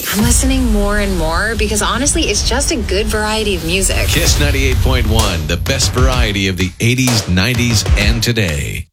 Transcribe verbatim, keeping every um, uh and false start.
I'm listening more and more because honestly, it's just a good variety of music. Kiss ninety-eight point one, the best variety of the eighties, nineties, and today.